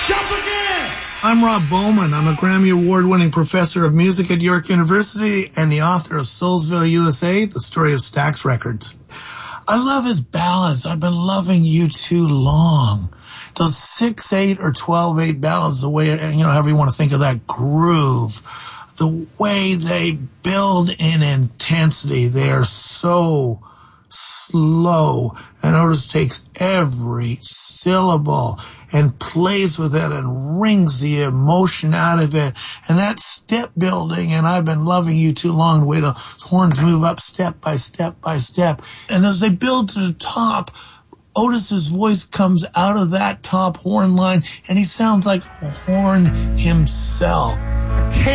Jump again! I'm Rob Bowman. I'm a Grammy Award-winning professor of music at York University and the author of Soulsville, USA, The Story of Stax Records. I love his ballads. I've been loving you too long. Those 6/8 or 12/8 ballads, the way, however you want to think of that groove, the way they build in intensity, they are so slow. And Otis takes every syllable and plays with it and wrings the emotion out of it. And that step building, and I've been loving you too long, the way the horns move up step by step by step. And as they build to the top, Otis's voice comes out of that top horn line, and he sounds like a horn himself.